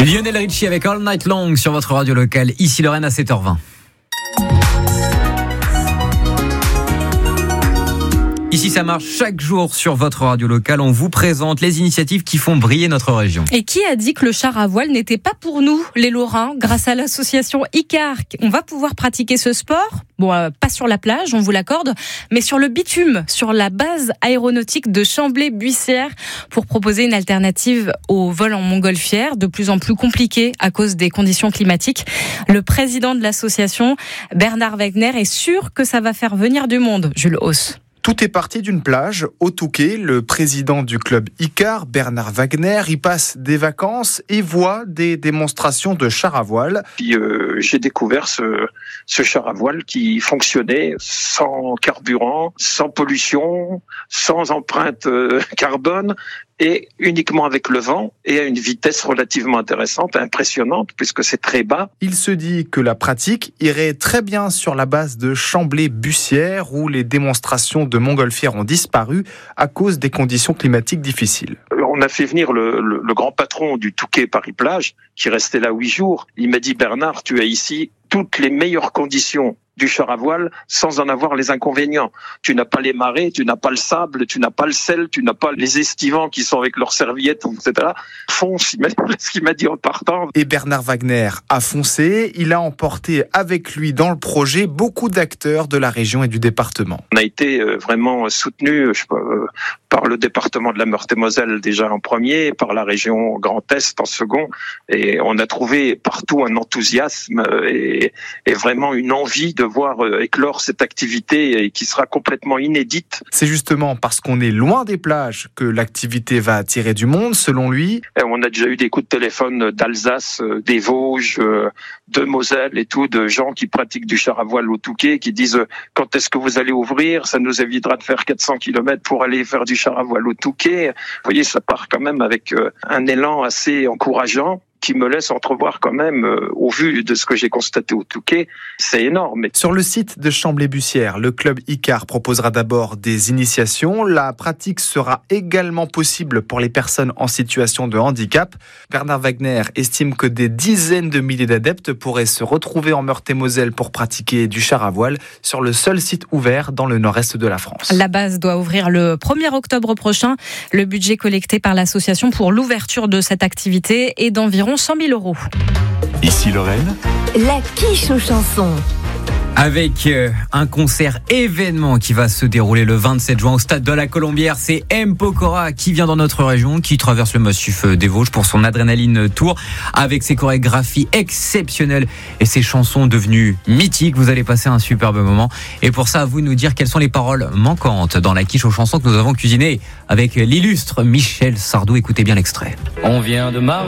Lionel Richie avec All Night Long sur votre radio locale. Ici Lorraine à 7h20. Ici, ça marche chaque jour sur votre radio locale. On vous présente les initiatives qui font briller notre région. Et qui a dit que le char à voile n'était pas pour nous, les Lorrains? Grâce à l'association ICAR, on va pouvoir pratiquer ce sport. Bon, pas sur la plage, on vous l'accorde, mais sur le bitume, sur la base aéronautique de Chambly-Buissière, pour proposer une alternative au vol en montgolfière, de plus en plus compliqué à cause des conditions climatiques. Le président de l'association, Bernard Wagner, est sûr que ça va faire venir du monde. Jules Hauss. Tout est parti d'une plage au Touquet. Le président du club ICAR, Bernard Wagner, y passe des vacances et voit des démonstrations de char à voile. Puis j'ai découvert ce char à voile qui fonctionnait sans carburant, sans pollution, sans empreinte carbone, et uniquement avec le vent et à une vitesse relativement intéressante, impressionnante, puisque c'est très bas. Il se dit que la pratique irait très bien sur la base de Chambly-Buissière, où les démonstrations de montgolfière ont disparu à cause des conditions climatiques difficiles. On a fait venir le grand patron du Touquet Paris-Plage, qui restait là 8 jours. Il m'a dit: Bernard, tu as ici toutes les meilleures conditions du char à voile sans en avoir les inconvénients. Tu n'as pas les marées, tu n'as pas le sable, tu n'as pas le sel, tu n'as pas les estivants qui sont avec leurs serviettes, etc. Fonce, ce qu'il m'a dit en partant. Et Bernard Wagner a foncé. Il a emporté avec lui dans le projet beaucoup d'acteurs de la région et du département. On a été vraiment soutenu par le département de la Meurthe-et-Moselle déjà en premier, par la région Grand Est en second, et on a trouvé partout un enthousiasme et vraiment une envie de voir éclore cette activité qui sera complètement inédite. C'est justement parce qu'on est loin des plages que l'activité va attirer du monde, selon lui. On a déjà eu des coups de téléphone d'Alsace, des Vosges, de Moselle et tout, de gens qui pratiquent du char à voile au Touquet, qui disent: quand est-ce que vous allez ouvrir? Ça nous évitera de faire 400 km pour aller faire du char à voile au Touquet. Vous voyez, ça part quand même avec un élan assez encourageant, qui me laisse entrevoir quand même, au vu de ce que j'ai constaté au Touquet, c'est énorme. Sur le site de Chambly-Buissière, le club ICAR proposera d'abord des initiations. La pratique sera également possible pour les personnes en situation de handicap. Bernard Wagner estime que des dizaines de milliers d'adeptes pourraient se retrouver en Meurthe-et-Moselle pour pratiquer du char à voile sur le seul site ouvert dans le nord-est de la France. La base doit ouvrir le 1er octobre prochain. Le budget collecté par l'association pour l'ouverture de cette activité est d'environ 100 000 €. Ici Lorraine. La quiche aux chansons. Avec un concert événement qui va se dérouler le 27 juin au stade de la Colombière. C'est M. Pokora qui vient dans notre région, qui traverse le massif des Vosges pour son Adrénaline Tour, avec ses chorégraphies exceptionnelles et ses chansons devenues mythiques. Vous allez passer un superbe moment. Et pour ça, à vous de nous dire quelles sont les paroles manquantes dans la quiche aux chansons que nous avons cuisinées avec l'illustre Michel Sardou. Écoutez bien l'extrait. On vient de